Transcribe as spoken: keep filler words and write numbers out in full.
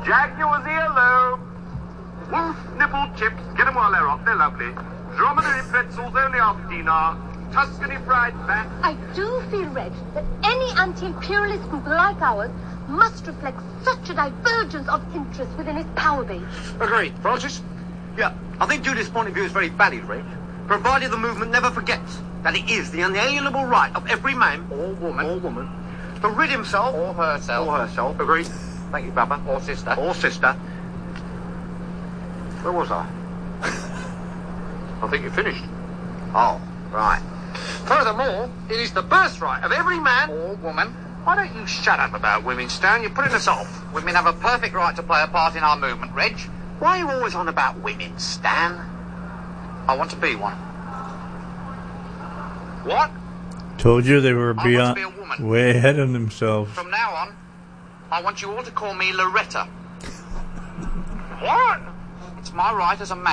Jaguars earlobe. Wolf nipple chips. Get them while they're hot. They're lovely. Dromedary pretzels, only half a dinar. Tuscany fried fat. I do feel, Reg, that any anti-imperialist group like ours must reflect such a divergence of interest within its power base. Agreed. Francis? Yeah, I think Judith's point of view is very valid, Reg, provided the movement never forgets that it is the unalienable right of every man Or woman. or woman to rid himself Or herself. or herself. Agreed. Thank you, Papa. Or sister. Or sister. Where was I? I think you finished. Oh, right. Furthermore, it is the birthright of every man Or woman. Why don't you shut up about women, Stan? You're putting us off. Women have a perfect right to play a part in our movement, Reg. Why are you always on about women, Stan? I want to be one. What? Told you they were I want beyond, to be a woman. way ahead of themselves. From now on, I want you all to call me Loretta. What? It's my right as a man.